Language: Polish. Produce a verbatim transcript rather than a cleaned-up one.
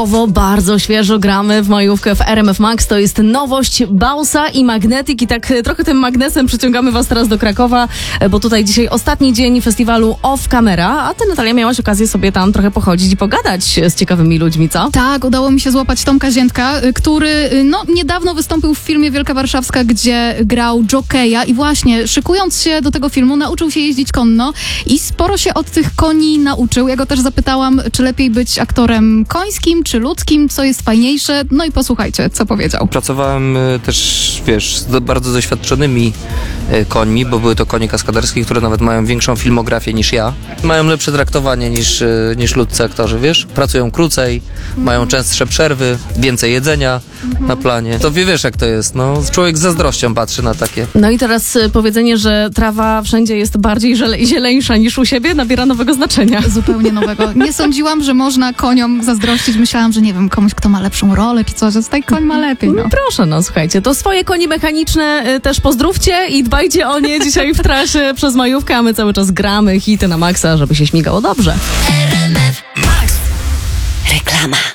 Owo bardzo świeżo gramy w majówkę w R M F Max. To jest nowość Bausa i Magnetic i tak trochę tym magnesem przyciągamy was teraz do Krakowa, bo tutaj dzisiaj ostatni dzień festiwalu Off Camera, a ty, Natalia, miałaś okazję sobie tam trochę pochodzić i pogadać z ciekawymi ludźmi, co? Tak, udało mi się złapać Tomka Ziętka, który no niedawno wystąpił w filmie Wielka Warszawska, gdzie grał jokeja i właśnie szykując się do tego filmu nauczył się jeździć konno i sporo się od tych koni nauczył. Ja go też zapytałam, czy lepiej być aktorem końskim, czy ludzkim, co jest fajniejsze. No i posłuchajcie, co powiedział. Pracowałem y, też, wiesz, z do, bardzo doświadczonymi y, końmi, bo były to konie kaskaderskie, które nawet mają większą filmografię niż ja. Mają lepsze traktowanie niż, y, niż ludzcy aktorzy, wiesz? Pracują krócej, mm. mają częstsze przerwy, więcej jedzenia mm. na planie. To wie, wiesz, jak to jest, no. Człowiek z zazdrością patrzy na takie. No i teraz y, powiedzenie, że trawa wszędzie jest bardziej żele- zieleńsza niż u siebie, nabiera nowego znaczenia. Zupełnie nowego. Nie sądziłam, że można koniom zazdrościć. Myślałam, że nie wiem, komuś, kto ma lepszą rolę, czy coś, że tutaj koń ma lepiej, no. no. Proszę, no słuchajcie, to swoje konie mechaniczne y, też pozdrówcie i dbajcie o nie dzisiaj w trasie przez majówkę, a my cały czas gramy hity na maksa, żeby się śmigało dobrze. R M F Max. Reklama.